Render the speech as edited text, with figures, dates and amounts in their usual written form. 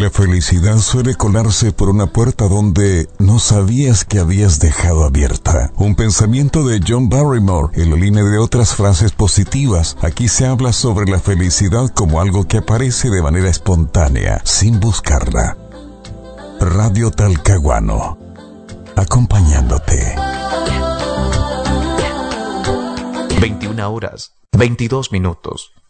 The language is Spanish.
La felicidad suele colarse por una puerta donde no sabías que habías dejado abierta. Un pensamiento de John Barrymore en la línea de otras frases positivas. Aquí se habla sobre la felicidad como algo que aparece de manera espontánea, sin buscarla. Radio Talcahuano, acompañándote. 21 horas, 22 minutos.